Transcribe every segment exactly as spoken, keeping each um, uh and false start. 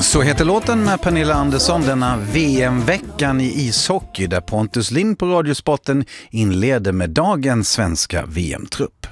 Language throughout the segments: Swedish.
Så heter låten med Pernilla Andersson denna V M-veckan i ishockey där Pontus Lind på Radiosporten inleder med dagens svenska V M-trupp.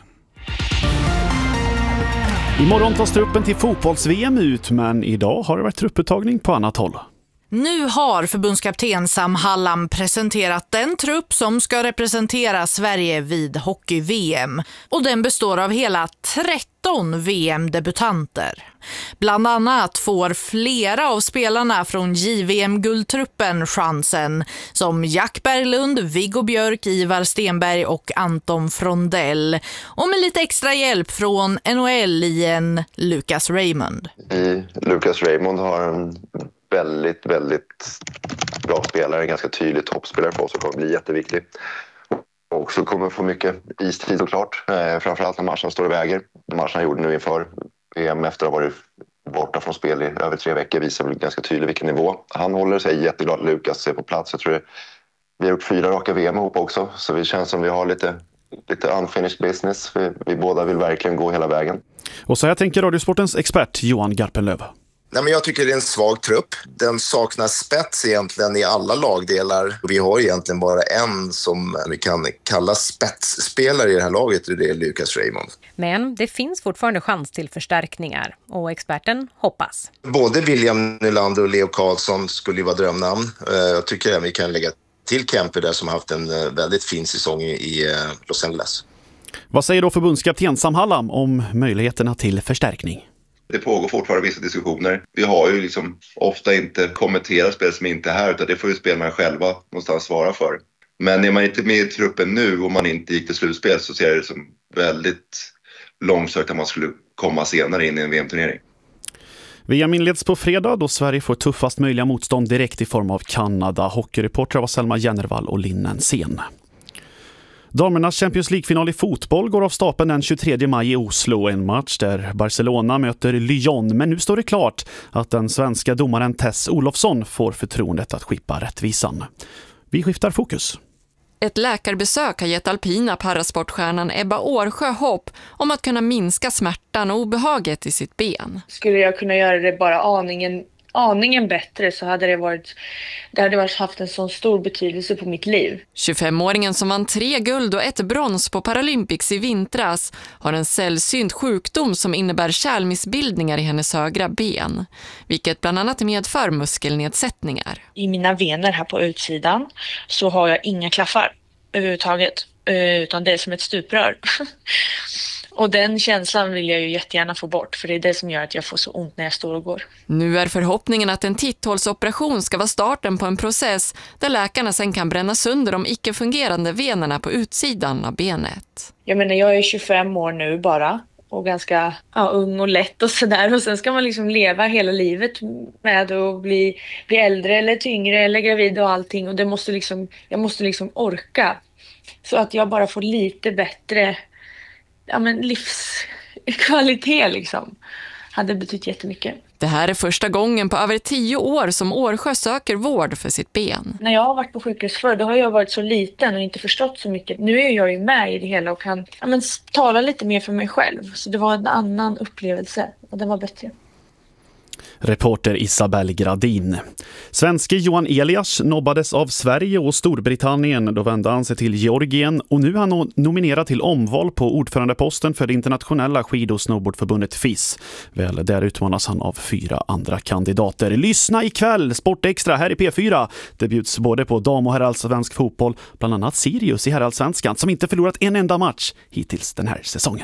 Imorgon tas truppen till fotbolls-V M ut, men idag har det varit trupputtagning på annat håll. Nu har förbundskapten Sam Hallam presenterat den trupp som ska representera Sverige vid hockey-V M. Och den består av hela tretton V M-debutanter. Bland annat får flera av spelarna från J V M-guldtruppen chansen, som Jack Berglund, Viggo Björk, Ivar Stenberg och Anton Frondell. Och med lite extra hjälp från N H L-lien Lucas Raymond. Lucas Raymond har en väldigt, väldigt bra spelare, en ganska tydlig toppspelare för oss och kommer bli jätteviktig. Och så kommer få mycket istid såklart, eh, framförallt när matchen står i väger. Matchen han gjorde nu inför V M efter att ha varit borta från spel i över tre veckor visar väl ganska tydligt vilken nivå. Han håller sig jätteglad, Lucas är på plats. Jag tror det, vi har gjort fyra raka V M ihop också, så det känns som vi har lite, lite unfinished business. Vi, vi båda vill verkligen gå hela vägen. Och så här tänker Radiosportens expert Johan Garpenlöv. Nej, men jag tycker det är en svag trupp. Den saknar spets egentligen i alla lagdelar. Vi har egentligen bara en som vi kan kalla spetsspelare i det här laget, och det är Lucas Raymond. Men det finns fortfarande chans till förstärkningar och experten hoppas. Både William Nylander och Leo Karlsson skulle ju vara drömnamn. Jag tycker att vi kan lägga till Kemper där som har haft en väldigt fin säsong i Los Angeles. Vad säger då förbundskapten Sam Hallam om möjligheterna till förstärkning? Det pågår fortfarande vissa diskussioner. Vi har ju liksom ofta inte kommenterat spel som inte är här, utan det får ju spelarna själva någonstans svara för. Men är man inte med i truppen nu och man inte gick till slutspel så ser det som väldigt långsökt att man skulle komma senare in i en V M-turnering. V M inleds på fredag då Sverige får tuffast möjliga motstånd direkt i form av Kanada. Hockeyreportrar var Selma Jennervall och Linnen Sen. Damernas Champions League-final i fotboll går av stapeln den tjugotredje maj i Oslo. En match där Barcelona möter Lyon. Men nu står det klart att den svenska domaren Tess Olofsson får förtroendet att skippa rättvisan. Vi skiftar fokus. Ett läkarbesök har gett alpina parasportstjärnan Ebba Årsjö hopp om att kunna minska smärtan och obehaget i sitt ben. Skulle jag kunna göra det bara aningen aningen bättre så hade det varit det hade varit haft en sån stor betydelse på mitt liv. tjugofemåringen som vann tre guld och ett brons på Paralympics i vintras har en sällsynt sjukdom som innebär kärlmissbildningar i hennes högra ben, vilket bland annat medför muskelnedsättningar. I mina vener här på utsidan så har jag inga klaffar överhuvudtaget, utan det är som ett stuprör. Och den känslan vill jag ju jättegärna få bort, för det är det som gör att jag får så ont när jag står och går. Nu är förhoppningen att en titthålsoperation ska vara starten på en process där läkarna sen kan bränna sönder de icke-fungerande venerna på utsidan av benet. Jag menar, jag är tjugofem år nu bara och ganska ja, ung och lätt och sådär. Och sen ska man liksom leva hela livet med att bli, bli äldre eller tyngre eller gravid och allting. Och det måste liksom, jag måste liksom orka. Så att jag bara får lite bättre ja, men livskvalitet liksom. Hade betytt jättemycket. Det här är första gången på över tio år som Årsjö söker vård för sitt ben. När jag har varit på sjukhus förr, då har jag varit så liten och inte förstått så mycket. Nu är jag ju med i det hela och kan ja, men, tala lite mer för mig själv. Så det var en annan upplevelse och den var bättre. Reporter Isabel Gradin. Svenske Johan Elias nobbades av Sverige och Storbritannien. Då vände han sig till Georgien och nu är han nominerad till omval på ordförandeposten för det internationella skid- och snowboardförbundet F I S. Väl, där utmanas han av fyra andra kandidater. Lyssna ikväll, Sportextra här i P fyra. Det bjuds både på dam- och herrallsvensk fotboll, bland annat Sirius i herrallsvenskan som inte förlorat en enda match hittills den här säsongen.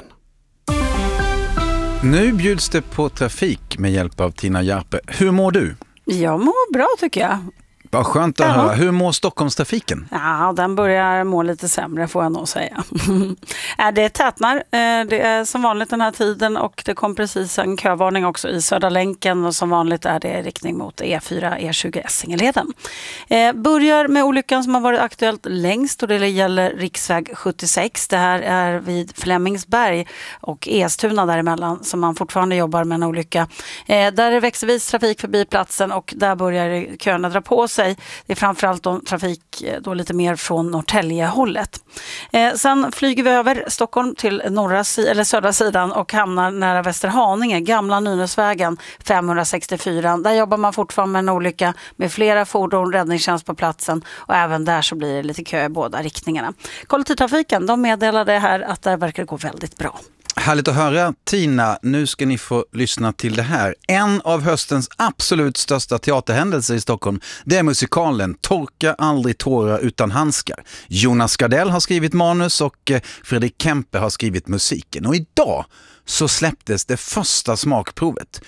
Nu bjuds det på trafik med hjälp av Tina Järpe. Hur mår du? Jag mår bra tycker jag. Vad skönt att ja. höra. Hur mår Stockholmstrafiken? Ja, den börjar må lite sämre får jag nog säga. Det tätnar. Det är som vanligt den här tiden och det kom precis en kövarning också i Södra länken och som vanligt är det i riktning mot E fyra, E tjugo, Essingeleden. Börjar med olyckan som har varit aktuellt längst och det gäller riksväg sjuttiosex. Det här är vid Flemingsberg och Estuna däremellan som man fortfarande jobbar med en olycka. Där är växelvis trafik förbi platsen och där börjar köerna dra på sig. sig. Det är framförallt då trafik då lite mer från Norrtälje-hållet. Eh, sen flyger vi över Stockholm till norra eller södra sidan och hamnar nära Västerhaninge, gamla Nynäsvägen femhundrasextiofyra. Där jobbar man fortfarande med en olycka med flera fordon, räddningstjänst på platsen och även där så blir det lite kö i båda riktningarna. Kollektivtrafiken, de meddelade här att det verkar gå väldigt bra. Härligt att höra, Tina. Nu ska ni få lyssna till det här. En av höstens absolut största teaterhändelser i Stockholm, det är musikalen Torka aldrig tårar utan handskar. Jonas Gardell har skrivit manus och Fredrik Kempe har skrivit musiken. Och idag så släpptes det första smakprovet.